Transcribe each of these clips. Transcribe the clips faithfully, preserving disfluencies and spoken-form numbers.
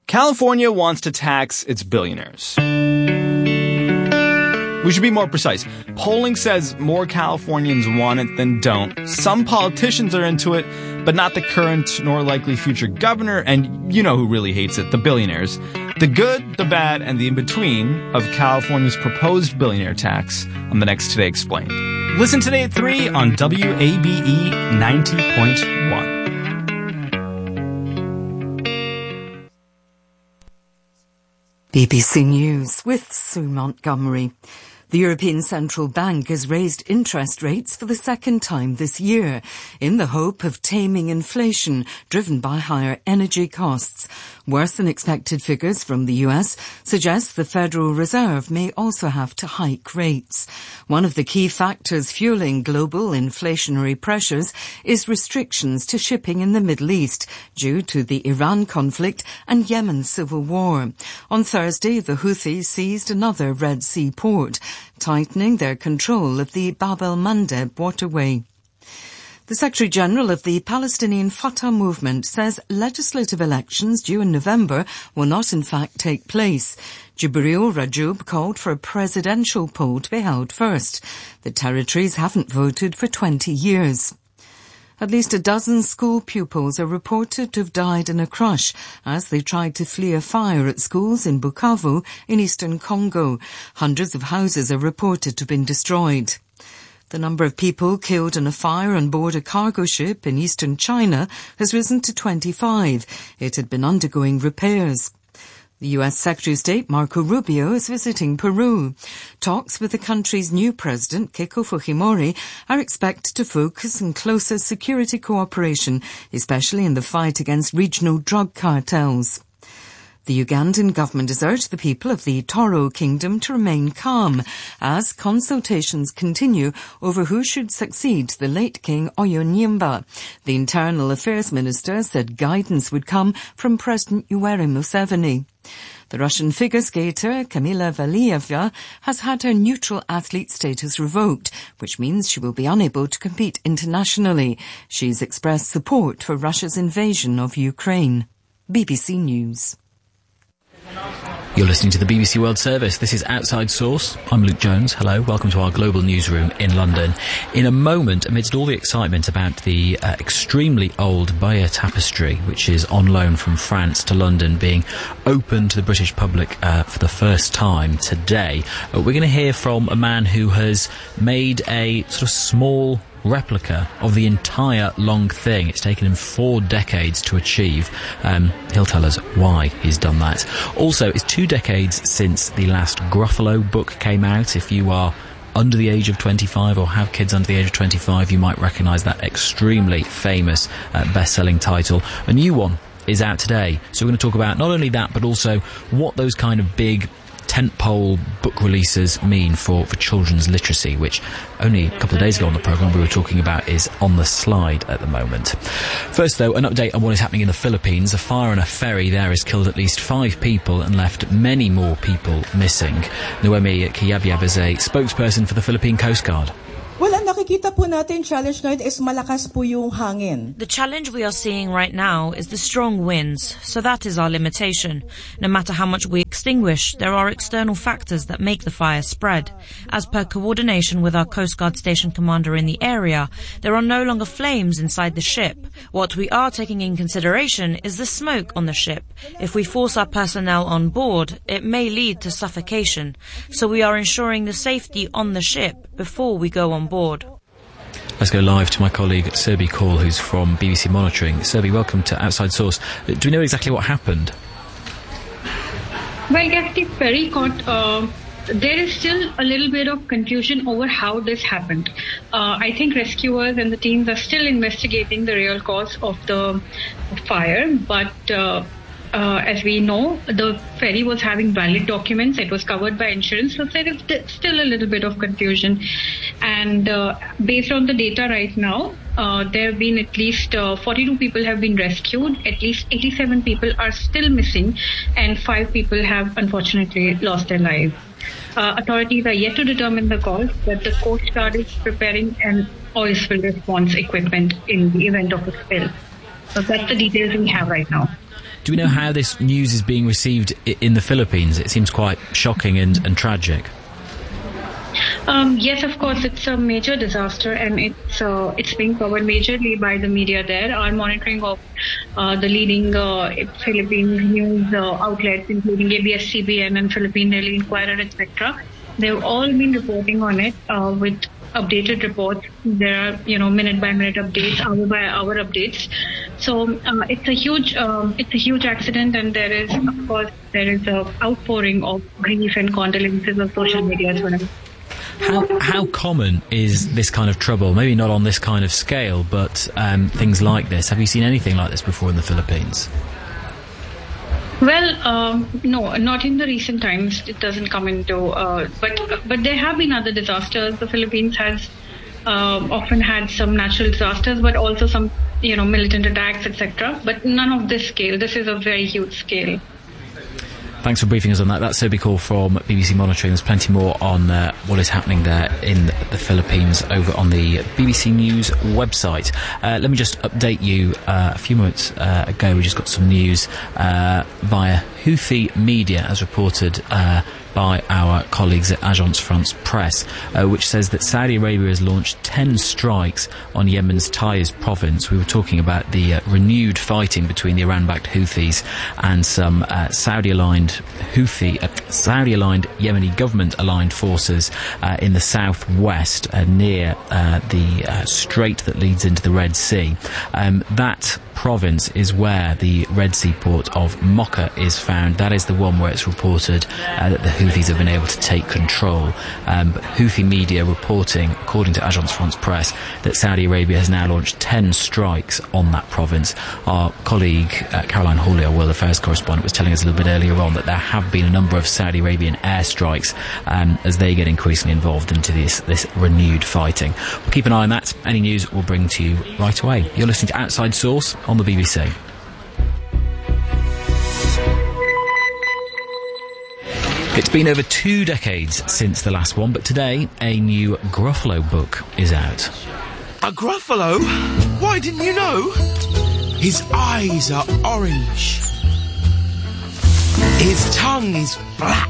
California wants to tax its billionaires. We should be more precise. Polling says more Californians want it than don't. Some politicians are into it, but not the current nor likely future governor, and you know who really hates it, the billionaires. The good, the bad, and the in-between of California's proposed billionaire tax on the next Today Explained. Listen today at three on W A B E ninety point one. B B C News with Sue Montgomery. The European Central Bank has raised interest rates for the second time this year in the hope of taming inflation driven by higher energy costs. Worse than expected figures from the U S suggest the Federal Reserve may also have to hike rates. One of the key factors fueling global inflationary pressures is restrictions to shipping in the Middle East due to the Iran conflict and Yemen civil war. On Thursday, the Houthis seized another Red Sea port, tightening their control of the Bab el-Mandeb waterway. The Secretary-General of the Palestinian Fatah movement says legislative elections due in November will not in fact take place. Jibril Rajoub called for a presidential poll to be held first. The territories haven't voted for twenty years. At least a dozen school pupils are reported to have died in a crush as they tried to flee a fire at schools in Bukavu in eastern Congo. Hundreds of houses are reported to have been destroyed. The number of people killed in a fire on board a cargo ship in eastern China has risen to twenty-five. It had been undergoing repairs. The U S Secretary of State Marco Rubio is visiting Peru. Talks with the country's new president, Keiko Fujimori, are expected to focus on closer security cooperation, especially in the fight against regional drug cartels. The Ugandan government has urged the people of the Toro Kingdom to remain calm as consultations continue over who should succeed the late King Oyonyimba. The Internal Affairs Minister said guidance would come from President Yoweri Museveni. The Russian figure skater Kamila Valieva has had her neutral athlete status revoked, which means she will be unable to compete internationally. She's expressed support for Russia's invasion of Ukraine. B B C News. You're listening to the B B C World Service. This is Outside Source. I'm Luke Jones. Hello. Welcome to our global newsroom in London. In a moment, amidst all the excitement about the uh, extremely old Bayeux Tapestry, which is on loan from France to London, being open to the British public uh, for the first time today, uh, we're going to hear from a man who has made a sort of small replica of the entire long thing. It's taken him four decades to achieve. Um, he'll tell us why he's done that. Also, it's two decades since the last Gruffalo book came out. If you are under the age of twenty-five or have kids under the age of twenty-five, you might recognise that extremely famous uh, best-selling title. A new one is out today. So we're going to talk about not only that, but also what those kind of big tentpole book releases mean for, for children's literacy, which only a couple of days ago on the programme we were talking about is on the slide at the moment. First, though, an update on what is happening in the Philippines. A fire on a ferry there has killed at least five people and left many more people missing. Noemi Kiyabyab is a spokesperson for the Philippine Coast Guard. Well, ang nakikita po natin challenge ngayon is malakas po yung hangin. The challenge we are seeing right now is the strong winds, so that is our limitation. No matter how much we extinguish, there are external factors that make the fire spread. As per coordination with our Coast Guard station commander in the area, there are no longer flames inside the ship. What we are taking in consideration is the smoke on the ship. If we force our personnel on board, it may lead to suffocation. So we are ensuring the safety on the ship before we go on board. Let's go live to my colleague Serbi Call, who's from B B C Monitoring. Serbi, welcome to Outside Source. Do we know exactly what happened? Well, yes, the ferry caught. Uh, there is still a little bit of confusion over how this happened. Uh, I think rescuers and the teams are still investigating the real cause of the fire, but uh, Uh, as we know, the ferry was having valid documents. It was covered by insurance, so there is still a little bit of confusion. And uh, based on the data right now, uh, there have been at least uh, forty-two people have been rescued. At least eighty-seven people are still missing, and five people have unfortunately lost their lives. Uh, authorities are yet to determine the cause, but the Coast Guard is preparing an oil spill response equipment in the event of a spill. So that's the details we have right now. Do we know how this news is being received I- in the Philippines? It seems quite shocking and, and tragic. Um, yes, of course, it's a major disaster, and it's uh, it's being covered majorly by the media there. Our monitoring of uh, the leading uh, Philippine news uh, outlets, including A B S C B N and Philippine Daily Inquirer, et cetera, they've all been reporting on it uh, with updated reports. There are, you know, minute by minute updates, hour by hour updates. So uh, it's a huge, um, it's a huge accident, and there is, of course, there is a outpouring of grief and condolences on social media as well. How how common is this kind of trouble? Maybe not on this kind of scale, but um, things like this. Have you seen anything like this before in the Philippines? Well, um, no, not in the recent times. It doesn't come into, uh, but but there have been other disasters. The Philippines has uh, often had some natural disasters, but also some, you know, militant attacks, et cetera. But none of this scale. This is a very huge scale. Thanks for briefing us on that. That's Sophie Call from B B C Monitoring. There's plenty more on uh, what is happening there in the Philippines over on the B B C News website. Uh, let me just update you. Uh, a few moments uh, ago, we just got some news uh, via Houthi media, as reported uh, by our colleagues at Agence France Presse, uh, which says that Saudi Arabia has launched ten strikes on Yemen's Taiz province. We were talking about the uh, renewed fighting between the Iran-backed Houthis and some uh, Saudi-aligned Houthi, uh, Saudi-aligned Yemeni government-aligned forces uh, in the southwest uh, near uh, the uh, strait that leads into the Red Sea. Um, that province is where the Red Sea port of Mocha is found. That is the one where it's reported uh, that the Houthis have been able to take control. Um, but Houthi media reporting, according to Agence France Presse, that Saudi Arabia has now launched ten strikes on that province. Our colleague uh, Caroline Hawley, our World Affairs correspondent, was telling us a little bit earlier on that there have been a number of Saudi Arabian airstrikes um, as they get increasingly involved into this, this renewed fighting. We'll keep an eye on that. Any news we'll bring to you right away. You're listening to Outside Source on the B B C. It's been over two decades since the last one, but today a new Gruffalo book is out. A Gruffalo? Why didn't you know? His eyes are orange. His tongue is black.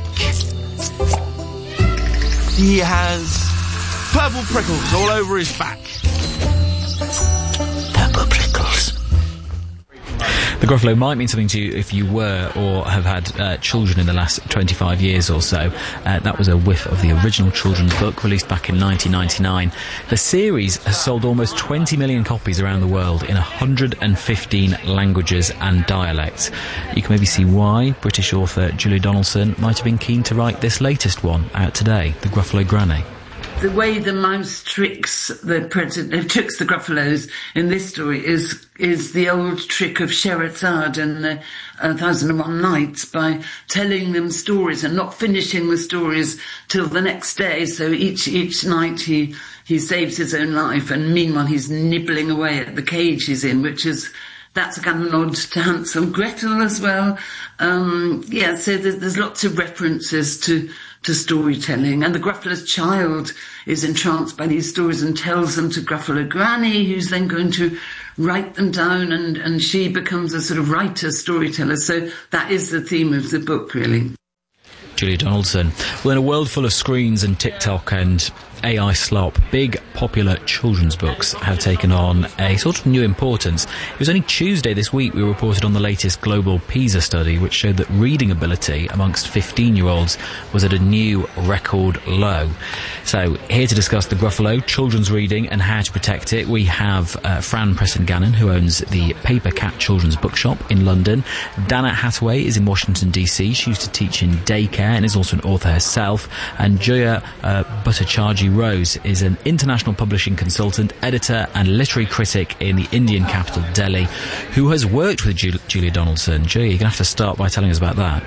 He has purple prickles all over his back. Purple prickles. The Gruffalo might mean something to you if you were or have had uh, children in the last twenty-five years or so. Uh, that was a whiff of the original children's book released back in nineteen ninety-nine. The series has sold almost twenty million copies around the world in one hundred fifteen languages and dialects. You can maybe see why British author Julia Donaldson might have been keen to write this latest one out today, The Gruffalo Granny. The way the mouse tricks the president, tricks the Gruffalos in this story is is the old trick of Scheherazade and the uh, Thousand and One Nights by telling them stories and not finishing the stories till the next day. So each each night he he saves his own life, and meanwhile he's nibbling away at the cage he's in, which is. That's a kind of nod to Hansel and Gretel as well. Um, yeah, so there's, there's lots of references to, to storytelling. And the Gruffalo's child is entranced by these stories and tells them to Gruffalo Granny, who's then going to write them down, and, and she becomes a sort of writer, storyteller. So that is the theme of the book, really. Julia Donaldson. Well, in a world full of screens and TikTok and A I slop, big popular children's books have taken on a sort of new importance. It was only Tuesday this week we reported on the latest global PISA study, which showed that reading ability amongst fifteen-year-olds was at a new record low. So, here to discuss the Gruffalo, children's reading and how to protect it, we have uh, Fran Preston-Gannon, who owns the Paper Cat Children's Bookshop in London. Dana Hathaway is in Washington, D C. She used to teach in daycare and is also an author herself. And Joya uh, Bhattacharjee Rose is an international publishing consultant, editor and literary critic in the Indian capital, Delhi, who has worked with Ju- Julia Donaldson. Julia, you're going to have to start by telling us about that.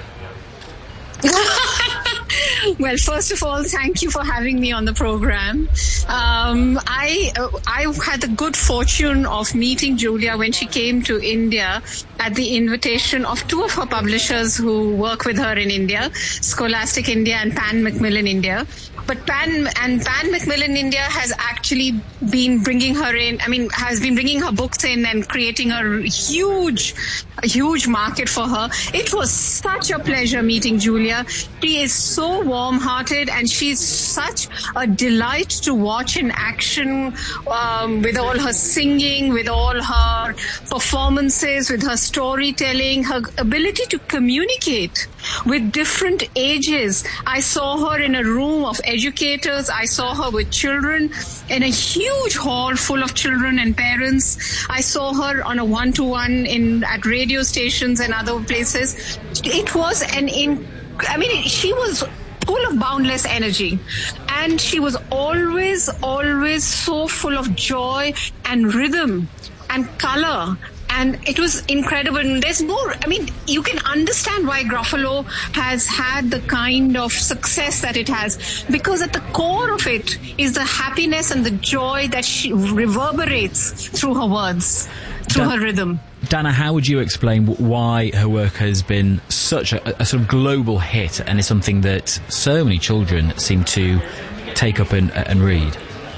Well, first of all, thank you for having me on the program. Um, I uh, I had the good fortune of meeting Julia when she came to India at the invitation of two of her publishers who work with her in India, Scholastic India and Pan Macmillan India. but Pan and Pan Macmillan India has actually been bringing her in. I mean, has been bringing her books in and creating a huge, a huge market for her. It was such a pleasure meeting Julia. She is so warm-hearted, and she's such a delight to watch in action, um, with all her singing, with all her performances, with her storytelling, her ability to communicate with different ages. I saw her in a room of educators. I saw her with children in a huge hall full of children and parents. I saw her on a one-to-one in at radio stations and other places. It was an in, I mean, she was full of boundless energy, and she was always, always so full of joy and rhythm and color. And it was incredible. And there's more. I mean, you can understand why Gruffalo has had the kind of success that it has, because at the core of it is the happiness and the joy that she reverberates through her words, through Dan- her rhythm. Dana, how would you explain why her work has been such a, a sort of global hit, and is something that so many children seem to take up and, and read?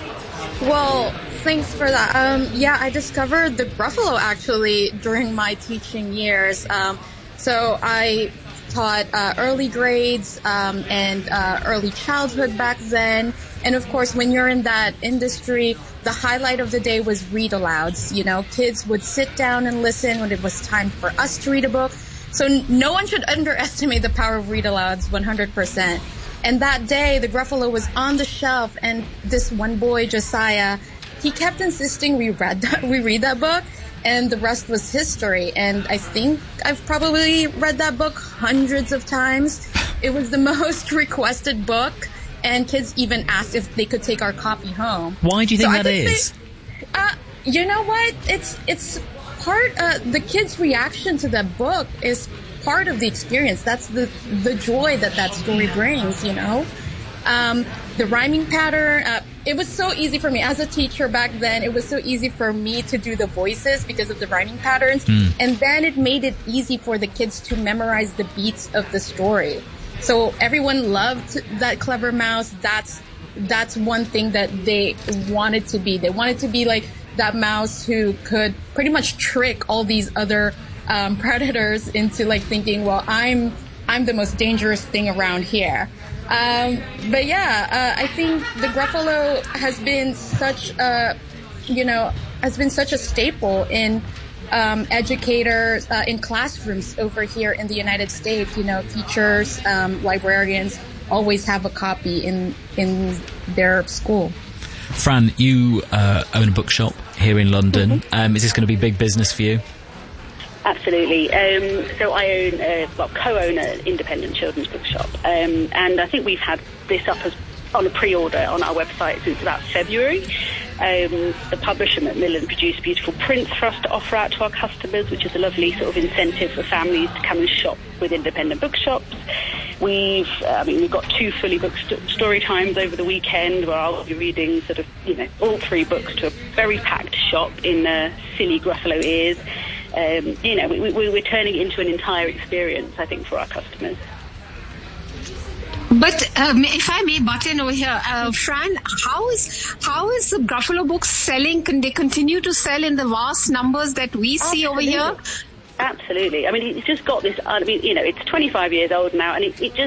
Well, thanks for that. Um, yeah, I discovered the Gruffalo actually during my teaching years. Um, so I taught uh, early grades um, and uh, early childhood back then. And of course, when you're in that industry, the highlight of the day was read-alouds. You know, kids would sit down and listen when it was time for us to read a book. So n- no one should underestimate the power of read-alouds, one hundred percent. And that day, the Gruffalo was on the shelf, and this one boy, Josiah, he kept insisting we read that, we read that book, and the rest was history. And I think I've probably read that book hundreds of times. It was the most requested book, and kids even asked if they could take our copy home. Why do you think so that is? Say, uh, you know what? It's it's part. Uh, the kids' reaction to that book is part of the experience. That's the the joy that that story brings. You know, um, the rhyming pattern. Uh, it was so easy for me as a teacher back then. It was so easy for me to do the voices because of the rhyming patterns, mm. and then it made it easy for the kids to memorize the beats of the story. So everyone loved that clever mouse. That's that's one thing that they wanted to be. They wanted to be like that mouse who could pretty much trick all these other um, predators into like thinking, well, I'm I'm the most dangerous thing around here. Um, but yeah, uh, I think the Gruffalo has been such a, you know, has been such a staple in Um, educators uh, in classrooms over here in the United States. You know, teachers, um, librarians always have a copy in in their school. Fran, you uh, own a bookshop here in London. Mm-hmm. Um, is this going to be big business for you? Absolutely. Um, so I own, a, well, co-own an independent children's bookshop, um, and I think we've had this up as on a pre-order on our website since about February. Um, the publisher Macmillan produced beautiful prints for us to offer out to our customers, which is a lovely sort of incentive for families to come and shop with independent bookshops. We've, uh, I mean, we've got two fully booked st- story times over the weekend where I'll be reading sort of, you know, all three books to a very packed shop in uh, silly Gruffalo ears. Um, you know, we, we, we're turning it into an entire experience, I think, for our customers. But um, if I may butt in over here, uh, Fran, how is how is the Gruffalo books selling? Can they continue to sell in the vast numbers that we see Absolutely. over here? Absolutely. I mean, it's just got this, I mean, you know, it's twenty-five years old now, and it, it just